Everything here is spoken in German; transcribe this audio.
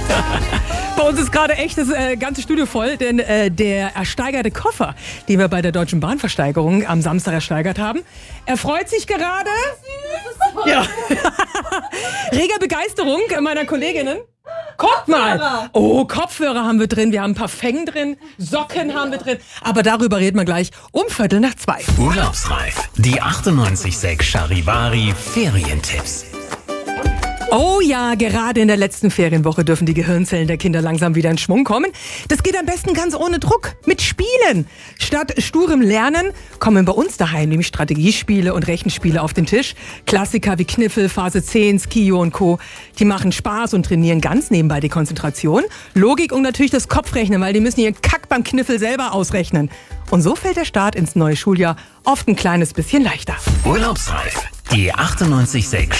Bei uns ist gerade echt das ganze Studio voll, denn der ersteigerte Koffer, den wir bei der Deutschen Bahnversteigerung am Samstag ersteigert haben, er freut sich gerade. Ja. Reger Begeisterung meiner Kolleginnen. Guckt mal! Oh, Kopfhörer haben wir drin, wir haben ein paar Fängen drin, Socken haben wir drin. Aber darüber reden wir gleich um 1:45. Urlaubsreif. Die 98.6 Charivari Ferientipps. Oh ja, gerade in der letzten Ferienwoche dürfen die Gehirnzellen der Kinder langsam wieder in Schwung kommen. Das geht am besten ganz ohne Druck, mit Spielen. Statt sturem Lernen kommen bei uns daheim nämlich Strategiespiele und Rechenspiele auf den Tisch. Klassiker wie Kniffel, Phase 10, Skio und Co. Die machen Spaß und trainieren ganz nebenbei die Konzentration, Logik und natürlich das Kopfrechnen, weil die müssen ihren Kack beim Kniffel selber ausrechnen. Und so fällt der Start ins neue Schuljahr oft ein kleines bisschen leichter. Urlaubsreif. Die 98.6